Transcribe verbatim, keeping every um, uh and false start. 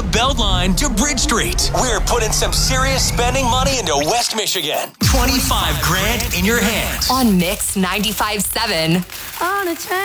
Beltline to Bridge Street. We're putting some serious spending money into West Michigan. twenty-five grand in your hands. On Mix ninety-five point seven. On a train.